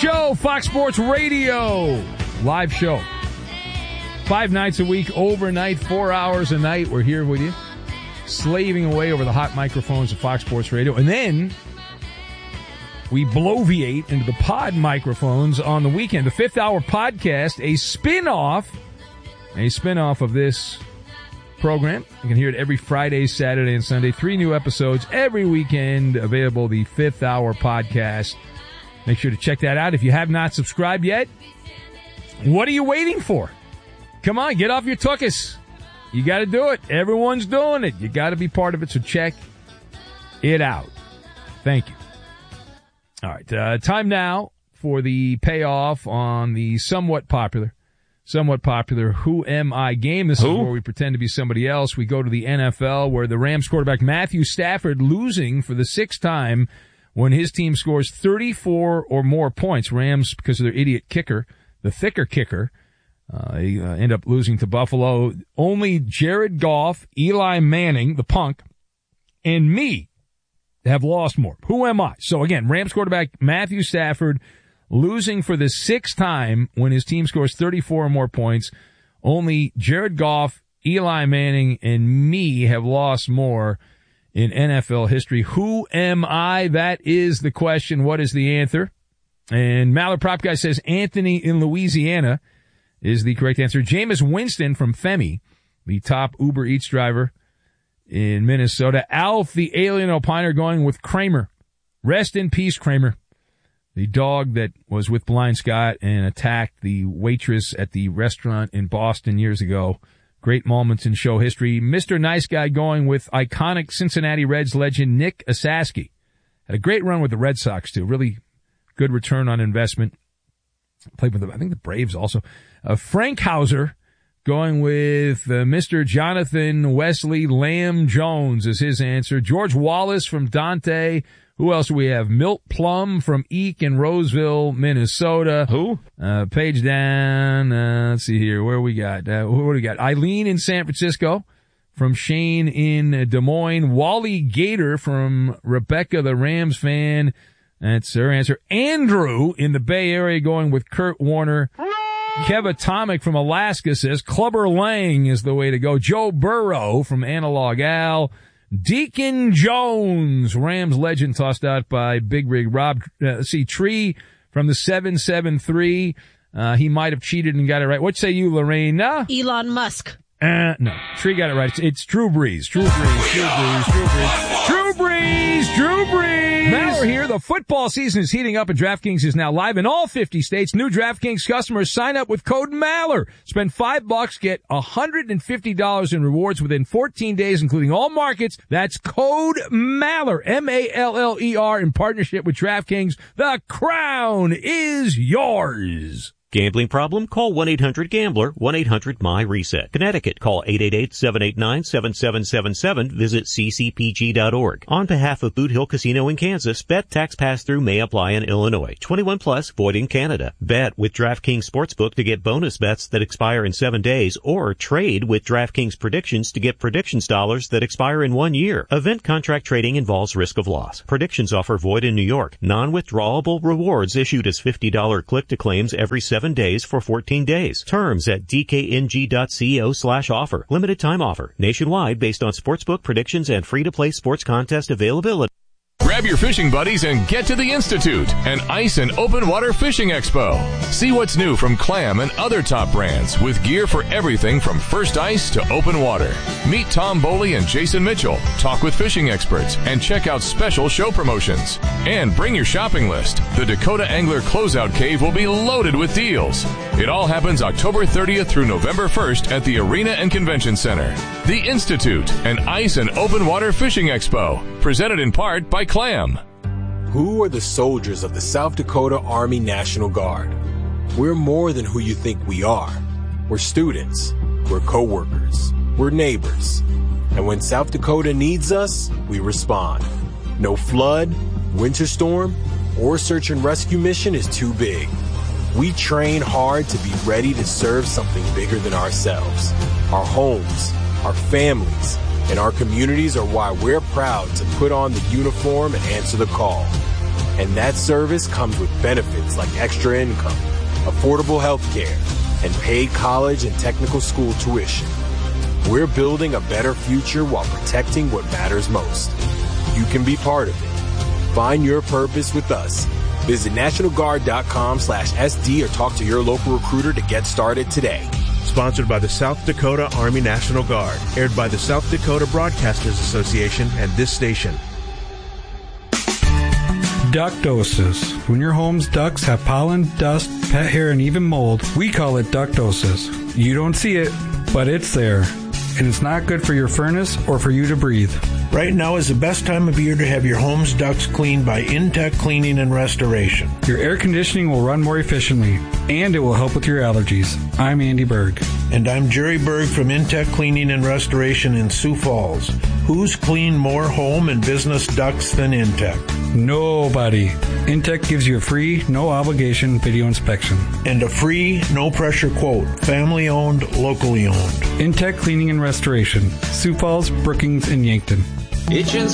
show, Fox Sports Radio. Live show. 5 nights a week, overnight, 4 hours a night. We're here with you, slaving away over the hot microphones of Fox Sports Radio. And then we bloviate into the pod microphones on the weekend. The 5th Hour Podcast, a spin-off of this program. You can hear it every Friday, Saturday, and Sunday. 3 new episodes every weekend available, the 5th Hour Podcast. Make sure to check that out. If you have not subscribed yet, what are you waiting for? Come on, get off your tuchus. You got to do it. Everyone's doing it. You got to be part of it, so check it out. Thank you. All right, time now for the payoff on the somewhat popular Who Am I game. This is where we pretend to be somebody else. We go to the NFL, where the Rams quarterback Matthew Stafford losing for the 6th time when his team scores 34 or more points. Rams, because of their idiot kicker, the thicker kicker, they end up losing to Buffalo. Only Jared Goff, Eli Manning, the punk, and me have lost more. Who am I? So again, Rams quarterback Matthew Stafford losing for the 6th time when his team scores 34 or more points. Only Jared Goff, Eli Manning, and me have lost more in NFL history. Who am I? That is the question. What is the answer? And Mallard Prop Guy says Anthony in Louisiana is the correct answer. Jameis Winston from Femi, the top Uber Eats driver in Minnesota. Alf, the alien opiner, going with Kramer. Rest in peace, Kramer. The dog that was with Blind Scott and attacked the waitress at the restaurant in Boston years ago. Great moments in show history. Mr. Nice Guy going with iconic Cincinnati Reds legend Nick Asaski. Had a great run with the Red Sox, too. Really good return on investment. Played with, I think, the Braves also. Frank Hauser going with Mr. Jonathan Wesley Lamb Jones is his answer. George Wallace from Dante. Who else do we have? Milt Plum from Eek in Roseville, Minnesota. Who? Page down. Let's see here. Where we got? What do we got? Eileen in San Francisco from Shane in Des Moines. Wally Gator from Rebecca, the Rams fan. That's her answer. Andrew in the Bay Area going with Kurt Warner. Kev Atomic from Alaska says Clubber Lang is the way to go. Joe Burrow from Analog Al. Deacon Jones, Rams legend, tossed out by Big Rig Rob. Tree from the 773. He might have cheated and got it right. What say you, Lorena? Elon Musk. No. Tree got it right. It's Drew Brees. Drew Brees. Now we're here. The football season is heating up and DraftKings is now live in all 50 states. New DraftKings customers sign up with code MALLER. Spend $5, get $150 in rewards within 14 days, including all markets. That's code MALLER, M-A-L-L-E-R, in partnership with DraftKings. The crown is yours. Gambling problem? Call 1-800-GAMBLER, 1-800-MY-RESET. Connecticut, call 888-789-7777. Visit ccpg.org. On behalf of Boot Hill Casino in Kansas, bet tax pass-through may apply in Illinois. 21 plus, void in Canada. Bet with DraftKings Sportsbook to get bonus bets that expire in 7 days, or trade with DraftKings Predictions to get predictions dollars that expire in 1 year. Event contract trading involves risk of loss. Predictions offer void in New York. Non-withdrawable rewards issued as $50 click-to-claims every 7 days for 14 days. Terms at dkng.co/offer. Limited time offer. Nationwide based on sportsbook predictions and free-to-play sports contest availability. Grab your fishing buddies and get to the Institute, an ice and open water fishing expo. See what's new from Clam and other top brands with gear for everything from first ice to open water. Meet Tom Boley and Jason Mitchell, talk with fishing experts, and check out special show promotions. And bring your shopping list. The Dakota Angler Closeout Cave will be loaded with deals. It all happens October 30th through November 1st at the Arena and Convention Center. The Institute, an ice and open water fishing expo, presented in part by Clam. Who are the soldiers of the South Dakota Army National Guard? We're more than who you think we are. We're students. We're co-workers. We're neighbors. And when South Dakota needs us, we respond. No flood, winter storm, or search and rescue mission is too big. We train hard to be ready to serve something bigger than ourselves. Our homes, our families, and our communities are why we're proud to put on the uniform and answer the call. And that service comes with benefits like extra income, affordable health care, and paid college and technical school tuition. We're building a better future while protecting what matters most. You can be part of it. Find your purpose with us. Visit NationalGuard.com/SD or talk to your local recruiter to get started today. Sponsored by the South Dakota Army National Guard. Aired by the South Dakota Broadcasters Association and this station. Ductosis. When your home's ducts have pollen, dust, pet hair, and even mold, we call it ductosis. You don't see it, but it's there. And it's not good for your furnace or for you to breathe. Right now is the best time of year to have your home's ducts cleaned by Intech Cleaning and Restoration. Your air conditioning will run more efficiently, and it will help with your allergies. I'm Andy Berg. And I'm Jerry Berg from Intech Cleaning and Restoration in Sioux Falls. Who's cleaned more home and business ducts than Intech? Nobody. Intech gives you a free, no-obligation video inspection. And a free, no-pressure quote. Family-owned, locally owned. Intech Cleaning and Restoration. Sioux Falls, Brookings, and Yankton. Itchin'